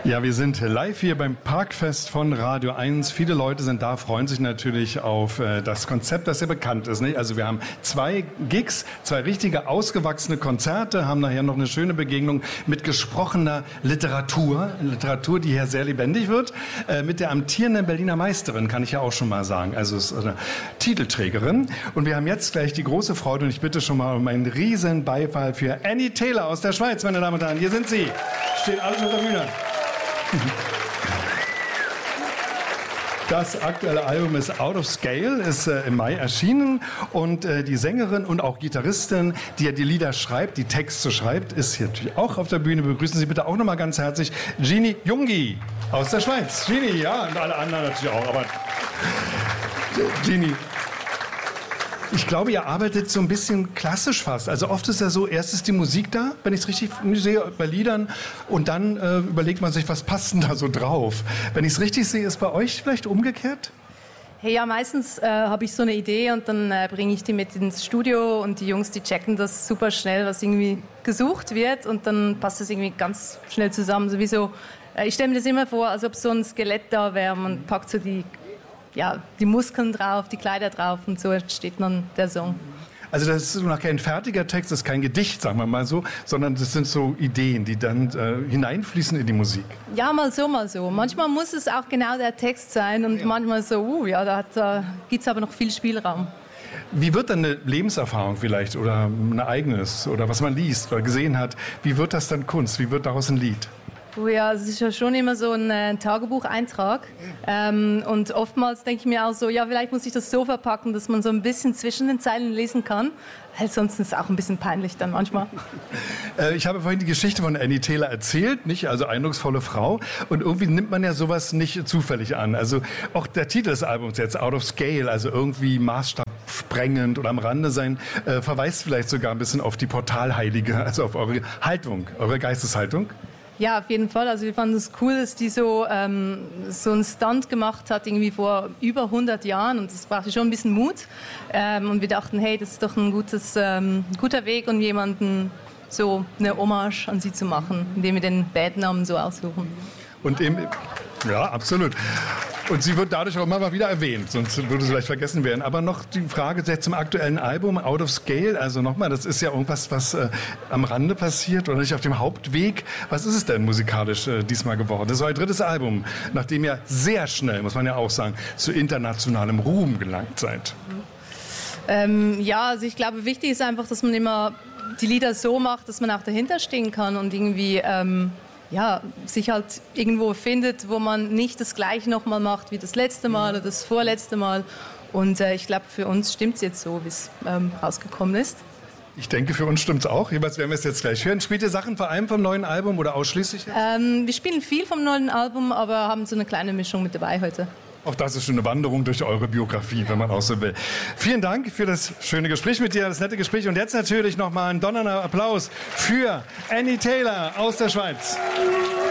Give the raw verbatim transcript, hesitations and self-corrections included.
Ja, wir sind live hier beim Parkfest von Radio eins. Viele Leute sind da, freuen sich natürlich auf äh, das Konzept, das ja bekannt ist. Nicht? Also wir haben zwei Gigs, zwei richtige ausgewachsene Konzerte, haben nachher noch eine schöne Begegnung mit gesprochener Literatur. Literatur, die hier sehr lebendig wird, äh, mit der amtierenden Berliner Meisterin, kann ich ja auch schon mal sagen. Also es ist eine Titelträgerin. Und wir haben jetzt gleich die große Freude, und ich bitte schon mal um einen riesen Beifall für Annie Taylor aus der Schweiz, meine Damen und Herren. Hier sind sie. Stehen alle schon auf der Bühne. Das aktuelle Album ist Out of Scale, ist äh, im Mai erschienen, und äh, die Sängerin und auch Gitarristin, die ja die Lieder schreibt, die Texte schreibt, ist hier natürlich auch auf der Bühne. Begrüßen Sie bitte auch nochmal ganz herzlich Gini Jungi aus der Schweiz. Gini, ja, und alle anderen natürlich auch, aber Gini, ich glaube, ihr arbeitet so ein bisschen klassisch fast. Also oft ist ja so, erst ist die Musik da, wenn ich es richtig sehe, bei Liedern, und dann äh, überlegt man sich, was passt denn da so drauf. Wenn ich es richtig sehe, ist bei euch vielleicht umgekehrt? Hey, ja, meistens äh, habe ich so eine Idee und dann äh, bringe ich die mit ins Studio, und die Jungs, die checken das super schnell, was irgendwie gesucht wird, und dann passt das irgendwie ganz schnell zusammen. Sowieso, äh, ich stelle mir das immer vor, als ob so ein Skelett da wäre, man packt so die Ja, die Muskeln drauf, die Kleider drauf, und so entsteht dann der Song. Also das ist so noch kein fertiger Text, das ist kein Gedicht, sagen wir mal so, sondern das sind so Ideen, die dann äh, hineinfließen in die Musik. Ja, mal so, mal so. Manchmal muss es auch genau der Text sein, und ja. manchmal so, uh, ja, da, da gibt es aber noch viel Spielraum. Wie wird dann eine Lebenserfahrung vielleicht oder ein Ereignis oder was man liest oder gesehen hat, wie wird das dann Kunst, wie wird daraus ein Lied? Oh ja, es ist ja schon immer so ein äh, Tagebucheintrag. Ähm, und oftmals denke ich mir auch so, ja, vielleicht muss ich das so verpacken, dass man so ein bisschen zwischen den Zeilen lesen kann. Weil sonst ist es auch ein bisschen peinlich dann manchmal. Äh, ich habe vorhin die Geschichte von Annie Taylor erzählt, nicht? Also eindrucksvolle Frau. Und irgendwie nimmt man ja sowas nicht zufällig an. Also auch der Titel des Albums jetzt, Out of Scale, also irgendwie maßstabsprengend oder am Rande sein, äh, verweist vielleicht sogar ein bisschen auf die Portalheilige, also auf eure Haltung, eure Geisteshaltung. Ja, auf jeden Fall. Also wir fanden es cool, dass die so, ähm, so einen Stunt gemacht hat, irgendwie vor über hundert Jahren. Und das brauchte schon ein bisschen Mut. Ähm, und wir dachten, hey, das ist doch ein gutes, ähm, guter Weg, um jemanden so eine Hommage an sie zu machen, indem wir den Bandnamen so aussuchen. Und eben, ja, absolut. Und sie wird dadurch auch immer mal wieder erwähnt, sonst würde sie vielleicht vergessen werden. Aber noch die Frage jetzt zum aktuellen Album, Out of Scale. Also nochmal, das ist ja irgendwas, was äh, am Rande passiert oder nicht auf dem Hauptweg. Was ist es denn musikalisch äh, diesmal geworden? Das ist euer drittes Album, nachdem ihr sehr schnell, muss man ja auch sagen, zu internationalem Ruhm gelangt seid. Ähm, ja, also ich glaube, wichtig ist einfach, dass man immer die Lieder so macht, dass man auch dahinter stehen kann und irgendwie ähm, ja, sich halt irgendwo findet, wo man nicht das Gleiche nochmal macht wie das letzte Mal oder das vorletzte Mal. Und äh, ich glaube, für uns stimmt es jetzt so, wie es ähm, rausgekommen ist. Ich denke, für uns stimmt es auch. Jeweils werden wir es jetzt gleich hören. Spielt ihr Sachen vor allem vom neuen Album oder ausschließlich? Ähm, wir spielen viel vom neuen Album, aber haben so eine kleine Mischung mit dabei heute. Auch das ist schon eine Wanderung durch eure Biografie, wenn man auch so will. Vielen Dank für das schöne Gespräch mit dir, das nette Gespräch. Und jetzt natürlich nochmal ein donnernder Applaus für Annie Taylor aus der Schweiz.